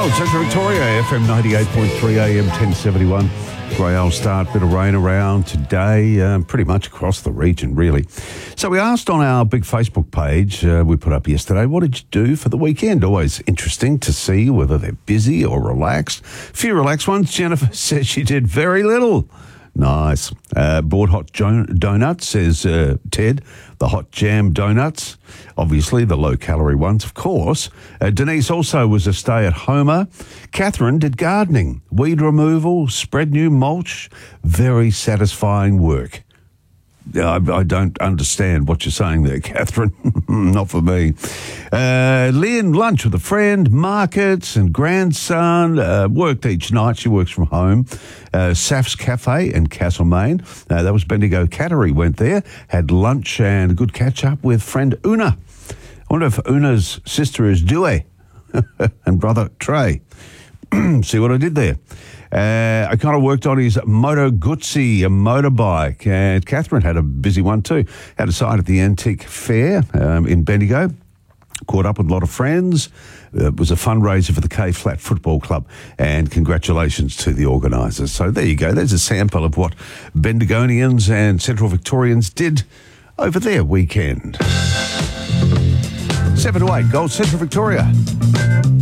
Gold Central Victoria, FM 98.3 AM 1071. Grey old start, bit of rain around today, pretty much across the region, really. So we asked on our big Facebook page we put up yesterday, what did you do for the weekend? Always interesting to see whether they're busy or relaxed. A few relaxed ones. Jennifer says she did very little. Nice. Bought hot donuts, says Ted. The hot jam donuts, obviously the low-calorie ones, of course. Denise also was a stay-at-homer. Catherine did gardening, weed removal, spread new mulch. Very satisfying work. I don't understand what you're saying there, Catherine. Not for me. Lynn, lunch with a friend, markets and grandson. Worked each night. She works from home. Saf's Cafe in Castlemaine. That was Bendigo Cattery. Went there, had lunch and a good catch-up with friend Una. I wonder if Una's sister is Due and brother Trey. See what I did there? I kind of worked on his Moto Guzzi, a motorbike, and Catherine had a busy one too. Had a site at the Antique Fair in Bendigo. Caught up with a lot of friends. It was a fundraiser for the K Flat Football Club, and congratulations to the organisers. So there you go. There's a sample of what Bendigonians and Central Victorians did over their weekend. 7 to 8, Gold Central Victoria.